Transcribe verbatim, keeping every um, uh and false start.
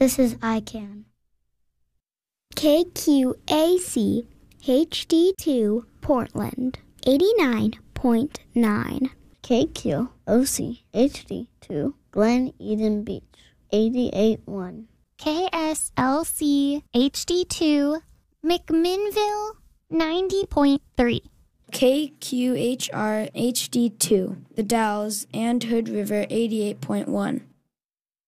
This is I C A N. K Q A C H D two Portland, eighty-nine point nine. K Q O C H D two Glen Eden Beach, eighty-eight point one. K S L C H D two McMinnville, ninety point three. K Q H R H D two The Dalles and Hood River, eighty-eight point one.